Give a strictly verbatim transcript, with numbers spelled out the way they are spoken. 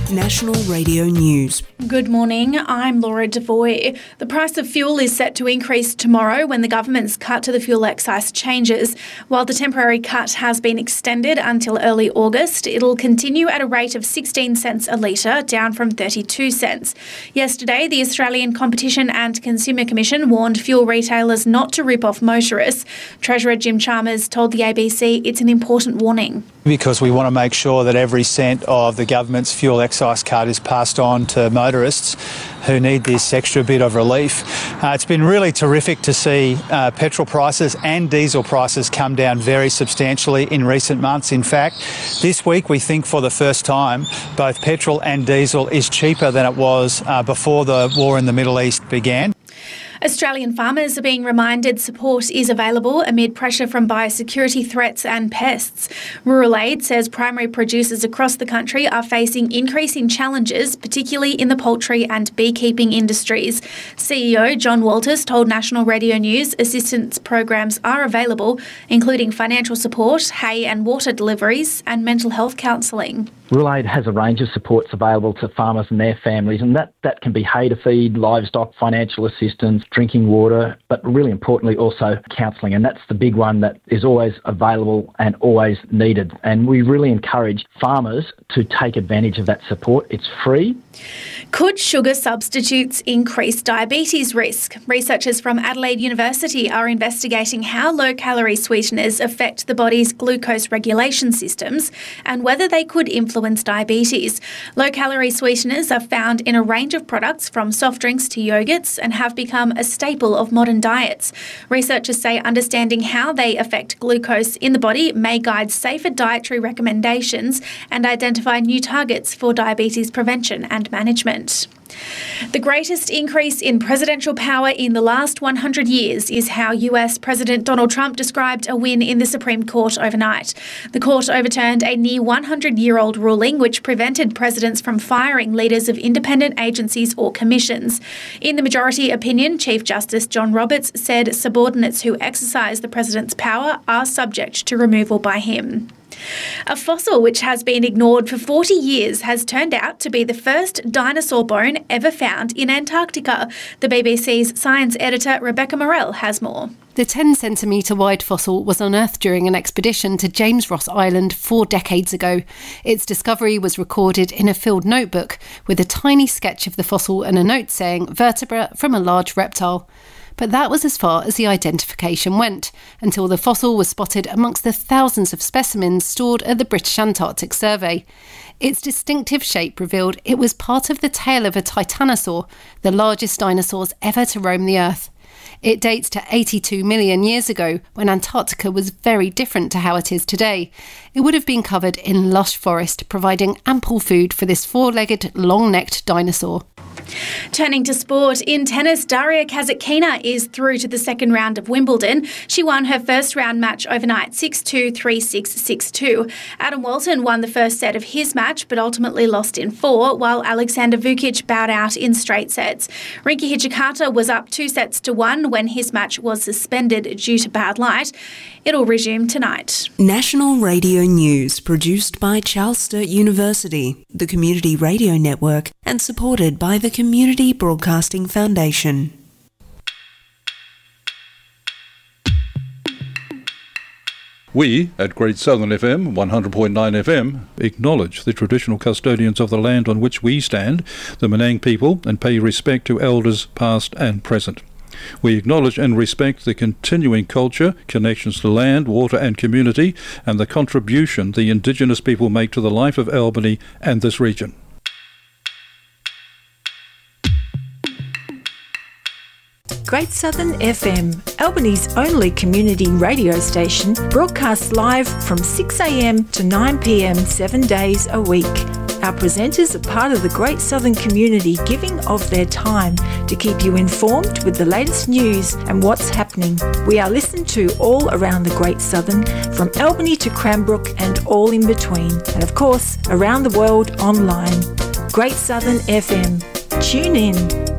National Radio News. Good morning, I'm Laura Devoy. The price of fuel is set to increase tomorrow when the government's cut to the fuel excise changes. While the temporary cut has been extended until early August, it'll continue at a rate of sixteen cents a litre, down from thirty-two cents. Yesterday, the Australian Competition and Consumer Commission warned fuel retailers not to rip off motorists. Treasurer Jim Chalmers told the A B C it's an important warning. Because we want to make sure that every cent of the government's fuel excise cut is passed on to motorists who need this extra bit of relief. Uh, it's been really terrific to see uh, petrol prices and diesel prices come down very substantially in recent months. In fact, this week we think for the first time both petrol and diesel is cheaper than it was uh, before the war in the Middle East began. Australian farmers are being reminded support is available amid pressure from biosecurity threats and pests. Rural Aid says primary producers across the country are facing increasing challenges, particularly in the poultry and beekeeping industries. C E O John Walters told National Radio News assistance programs are available, including financial support, hay and water deliveries, and mental health counselling. Rural Aid has a range of supports available to farmers and their families, and that, that can be hay to feed, livestock, financial assistance, drinking water, but really importantly also counselling. And that's the big one that is always available and always needed. And we really encourage farmers to take advantage of that support. It's free. Could sugar substitutes increase diabetes risk? Researchers from Adelaide University are investigating how low-calorie sweeteners affect the body's glucose regulation systems and whether they could influence diabetes. Low-calorie sweeteners are found in a range of products from soft drinks to yogurts and have become a staple of modern diets. Researchers say understanding how they affect glucose in the body may guide safer dietary recommendations and identify new targets for diabetes prevention and management. The greatest increase in presidential power in the last one hundred years is how U S President Donald Trump described a win in the Supreme Court overnight. The court overturned a near one hundred year old ruling which prevented presidents from firing leaders of independent agencies or commissions. In the majority opinion, Chief Justice John Roberts said subordinates who exercise the president's power are subject to removal by him. A fossil which has been ignored for forty years has turned out to be the first dinosaur bone ever found in Antarctica. The B B C's science editor Rebecca Morell has more. The ten centimetre wide fossil was unearthed during an expedition to James Ross Island four decades ago. Its discovery was recorded in a field notebook with a tiny sketch of the fossil and a note saying vertebra from a large reptile. But that was as far as the identification went, until the fossil was spotted amongst the thousands of specimens stored at the British Antarctic Survey. Its distinctive shape revealed it was part of the tail of a titanosaur, the largest dinosaurs ever to roam the Earth. It dates to eighty-two million years ago, when Antarctica was very different to how it is today. It would have been covered in lush forest, providing ample food for this four-legged, long-necked dinosaur. Turning to sport, in tennis, Daria Kasatkina is through to the second round of Wimbledon. She won her first round match overnight six two, three six, six two. Adam Walton won the first set of his match but ultimately lost in four, while Alexander Vukic bowed out in straight sets. Rinky Hijikata was up two sets to one when his match was suspended due to bad light. It'll resume tonight. National Radio News, produced by Charles Sturt University, the Community Radio Network, and supported by the Community Broadcasting Foundation. We, at Great Southern F M, one hundred point nine F M, acknowledge the traditional custodians of the land on which we stand, the Menang people, and pay respect to elders past and present. We acknowledge and respect the continuing culture, connections to land, water and community, and the contribution the Indigenous people make to the life of Albany and this region. Great Southern F M, Albany's only community radio station, broadcasts live from six a m to nine p m seven days a week. Our presenters are part of the Great Southern community, giving of their time to keep you informed with the latest news and what's happening. We are listened to all around the Great Southern, from Albany to Cranbrook and all in between, and of course around the world online. Great Southern F M. Tune in.